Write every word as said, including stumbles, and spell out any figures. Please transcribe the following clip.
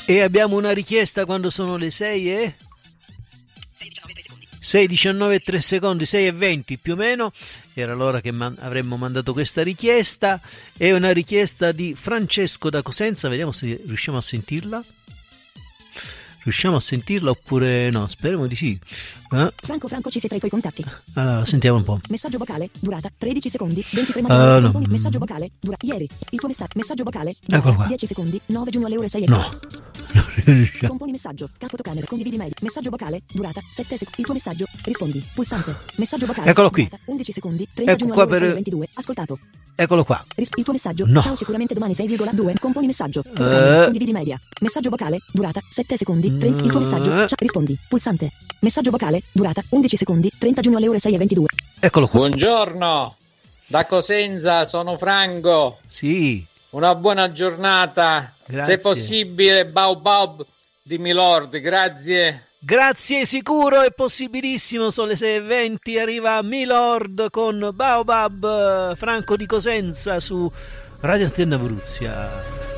E abbiamo una richiesta quando sono le sei e sei e diciannove e tre secondi, sei e venti più o meno, era l'ora che man- avremmo mandato questa richiesta. È una richiesta di Francesco da Cosenza, vediamo se riusciamo a sentirla. Riusciamo a sentirla oppure no? Speriamo di sì. Eh? Franco Franco ci sei tra i tuoi contatti. Allora, sentiamo un po'. Messaggio vocale, durata tredici secondi, ventitré maggio. Uh, no. Messaggio vocale, dura ieri. Il tuo messaggio, messaggio vocale, eccolo qua. dieci secondi, nove giugno alle ore sei. No. Componi messaggio, fotocamera, condividi mail. Messaggio vocale, durata sette secondi. Il tuo messaggio, rispondi, pulsante. Messaggio vocale, eccolo qui. durata undici secondi, trenta Ecco giugno qua alle ore per... sei e ventidue. Ascoltato. Eccolo qua. Ris- il tuo messaggio, No. ciao sicuramente domani sei virgola due. Componi messaggio, fotocamera, Uh. condividi media. Messaggio vocale, durata sette secondi, trenta. Il tuo messaggio, Uh. ciao, rispondi, pulsante. Messaggio vocale, durata undici secondi, trenta giugno alle ore sei e ventidue. Eccolo qua. Buongiorno, da Cosenza, sono Franco. Sì. Una buona giornata. Grazie. Se possibile, Baobab di Milord, grazie. Grazie, sicuro, è possibilissimo. Sono le sei e venti, arriva Milord con Baobab, Franco di Cosenza su Radio Antenna Abruzia.